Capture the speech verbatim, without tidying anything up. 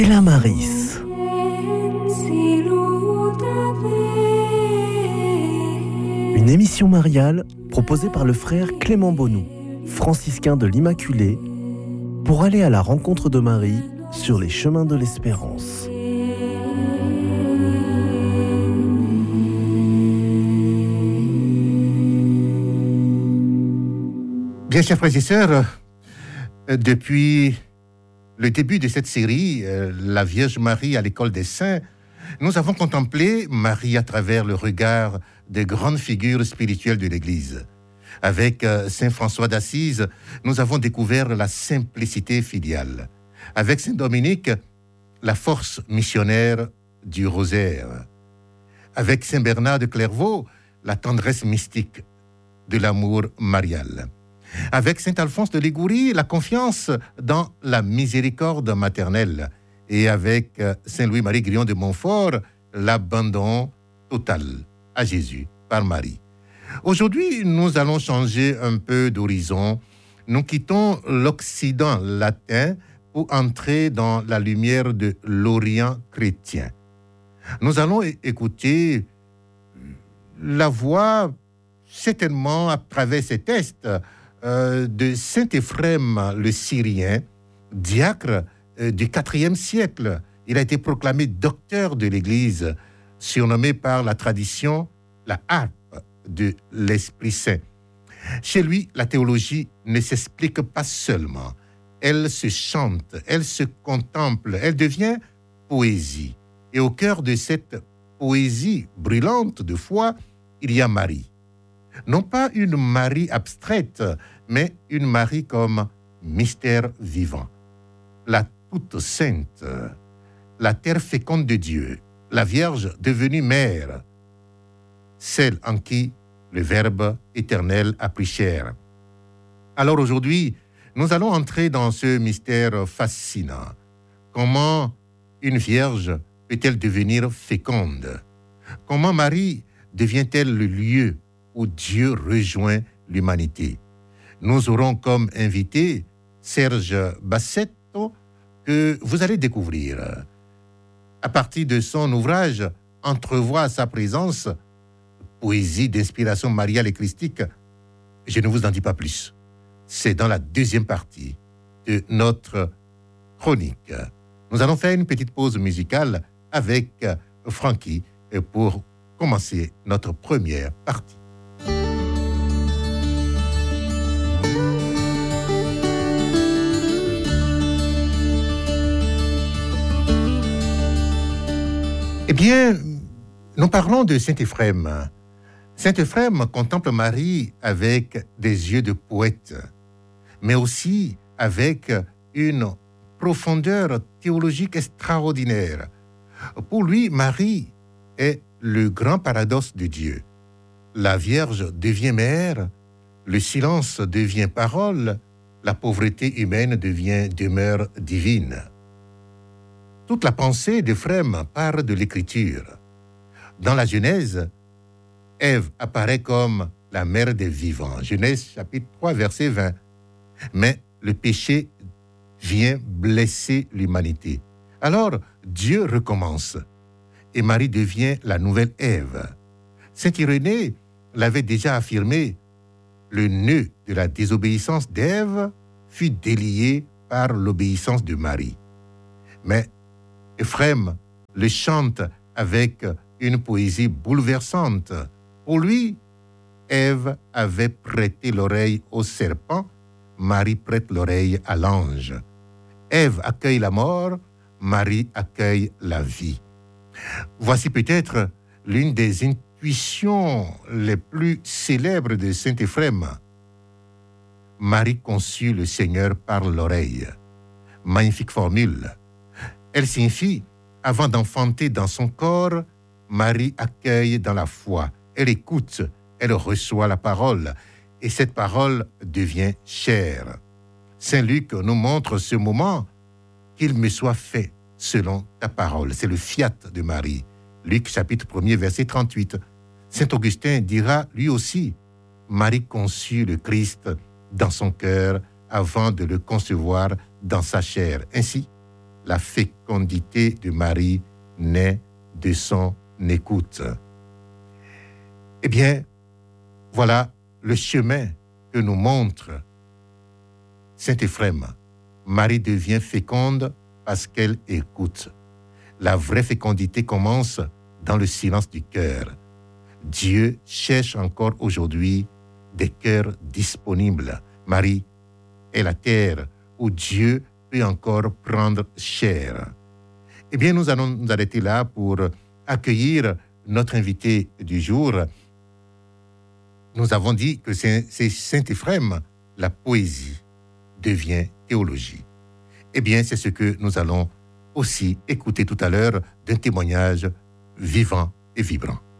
Ella Maris. Une émission mariale proposée par le frère Clément Bonou, franciscain de l'Immaculée, pour aller à la rencontre de Marie sur les chemins de l'espérance. Bien, chers frères et sœurs, depuis le début de cette série, La Vierge Marie à l'école des saints, nous avons contemplé Marie à travers le regard des grandes figures spirituelles de l'Église. Avec Saint François d'Assise, nous avons découvert la simplicité filiale. Avec Saint Dominique, la force missionnaire du rosaire. Avec Saint Bernard de Clairvaux, la tendresse mystique de l'amour marial. Avec Saint Alphonse de Liguori, la confiance dans la miséricorde maternelle. Et avec Saint Louis-Marie Grillon de Montfort, l'abandon total à Jésus par Marie. Aujourd'hui, nous allons changer un peu d'horizon. Nous quittons l'Occident latin pour entrer dans la lumière de l'Orient chrétien. Nous allons écouter la voix, certainement à travers ces textes, euh, de Saint Éphrem le Syrien, diacre euh, du quatrième siècle. Il a été proclamé docteur de l'Église, surnommé par la tradition la harpe de l'Esprit Saint. Chez lui, la théologie ne s'explique pas seulement. Elle se chante, elle se contemple, elle devient poésie. Et au cœur de cette poésie brûlante de foi, il y a Marie. Non pas une Marie abstraite, mais une Marie comme mystère vivant. La toute sainte, la terre féconde de Dieu, la Vierge devenue mère, celle en qui le Verbe éternel a pris chair. Alors aujourd'hui, nous allons entrer dans ce mystère fascinant. Comment une Vierge peut-elle devenir féconde? Comment Marie devient-elle le lieu où Dieu rejoint l'humanité? Nous aurons comme invité Serge Bassetto, que vous allez découvrir. À partir de son ouvrage « Entrevoix sa présence », poésie d'inspiration mariale et christique, je ne vous en dis pas plus. C'est dans la deuxième partie de notre chronique. Nous allons faire une petite pause musicale avec Francky pour commencer notre première partie. Eh bien, nous parlons de Saint Éphrem. Saint Éphrem contemple Marie avec des yeux de poète, mais aussi avec une profondeur théologique extraordinaire. Pour lui, Marie est le grand paradoxe de Dieu. La Vierge devient mère, le silence devient parole, la pauvreté humaine devient demeure divine. Toute la pensée d'Éphrem part de l'Écriture. Dans la Genèse, Ève apparaît comme la mère des vivants. Genèse chapitre trois, verset vingt. Mais le péché vient blesser l'humanité. Alors, Dieu recommence et Marie devient la nouvelle Ève. Saint Irénée l'avait déjà affirmé, le nœud de la désobéissance d'Ève fut délié par l'obéissance de Marie. Mais Éphrem le chante avec une poésie bouleversante. Pour lui, Ève avait prêté l'oreille au serpent, Marie prête l'oreille à l'ange. Ève accueille la mort, Marie accueille la vie. Voici peut-être l'une des intuitions les plus célèbres de Saint Éphrem. Marie conçut le Seigneur par l'oreille. Magnifique formule. Elle signifie, avant d'enfanter dans son corps, Marie accueille dans la foi. Elle écoute, elle reçoit la parole, et cette parole devient chair. Saint Luc nous montre ce moment, qu'il me soit fait selon ta parole. C'est le fiat de Marie. Luc chapitre premier, verset trente-huit. Saint Augustin dira lui aussi, Marie conçut le Christ dans son cœur avant de le concevoir dans sa chair. Ainsi, la fécondité de Marie naît de son écoute. Eh bien, voilà le chemin que nous montre saint Éphrem. Marie devient féconde parce qu'elle écoute. La vraie fécondité commence dans le silence du cœur. Dieu cherche encore aujourd'hui des cœurs disponibles. Marie est la terre où Dieu peut encore prendre chair. Eh bien, nous allons nous arrêter là pour accueillir notre invité du jour. Nous avons dit que c'est, c'est saint Éphrem, la poésie devient théologie. Eh bien, c'est ce que nous allons aussi écouter tout à l'heure d'un témoignage vivant et vibrant.